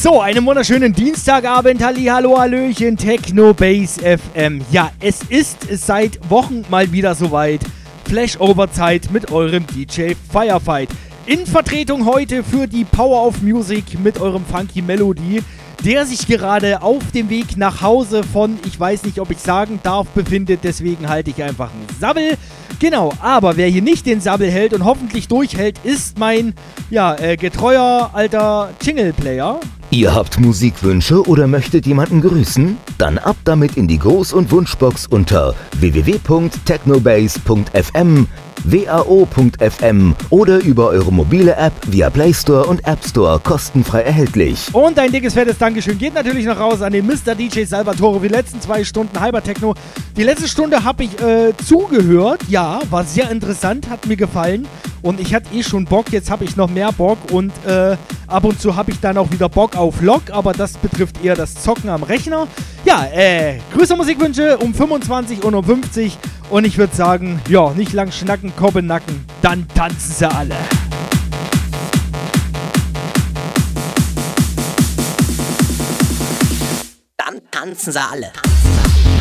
So, einen wunderschönen Dienstagabend, Hallihallo, Hallöchen, Techno Base FM. Ja, es ist seit Wochen mal wieder soweit. Flashover-Zeit mit eurem DJ Firefight. In Vertretung heute für die Power of Music mit eurem Funky Melody, der sich gerade auf dem Weg nach Hause von, ich weiß nicht, ob ich sagen darf, befindet. Deswegen halte ich einfach einen Sabbel. Genau, aber wer hier nicht den Sabbel hält und hoffentlich durchhält, ist mein, getreuer alter Jingle-Player. Ihr habt Musikwünsche oder möchtet jemanden grüßen? Dann ab damit in die Groß- und Wunschbox unter www.technobase.fm, wao.fm oder über eure mobile App via Play Store und App Store kostenfrei erhältlich. Und ein dickes, fettes Dankeschön geht natürlich noch raus an den Mr. DJ Salvatore für die letzten 2 Stunden Hypertechno. Die letzte Stunde habe ich zugehört, ja, war sehr interessant, hat mir gefallen. Und ich hatte schon Bock, jetzt habe ich noch mehr Bock und ab und zu habe ich dann auch wieder Bock auf Log, aber das betrifft eher das Zocken am Rechner. Ja, Grüße Musikwünsche um 25 und um 50 und ich würde sagen, ja, nicht lang schnacken, Kopf in Nacken, dann tanzen sie alle. Dann tanzen sie alle.